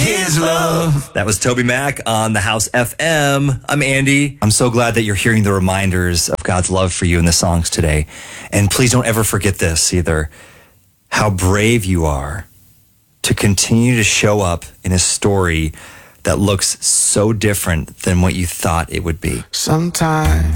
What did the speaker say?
His love. That was Toby Mac on the House FM. I'm Andy. I'm so glad that you're hearing the reminders of God's love for you in the songs today. And please don't ever forget this either. How brave you are to continue to show up in a story that looks so different than what you thought it would be. Sometimes